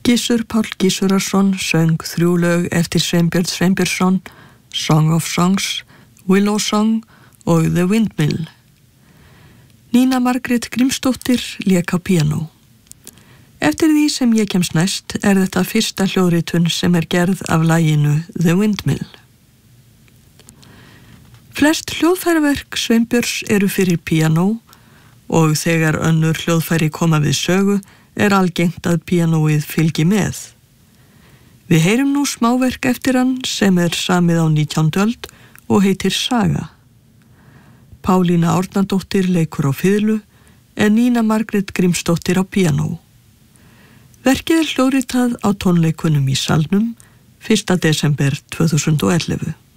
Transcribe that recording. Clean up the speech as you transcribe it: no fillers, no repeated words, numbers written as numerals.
Gissur Páll Gissurason söng 3 lög eftir Sveinbjörn Sveinbjörnsson, Song of Songs, Willow Song og The Windmill. Nína Margrét Grímsdóttir lék á píanó. Eftir því sem ég kemst næst þetta fyrsta hljóðritun sem gerð af laginu The Windmill. Flest hljóðfæraverk Sveinbjörns eru fyrir píanó og þegar önnur hljóðfæri koma við sögu algengt að píanóið fylgi með. Við heyrum nú smáverk eftir hann sem samið á 19. öld og heitir Saga. Pálína Árnadóttir leikur á fiðlu en Nína Margrét Grímsdóttir á píanó. Verkið hljóðritað á tónleikunum í Salnum 1. desember 2011.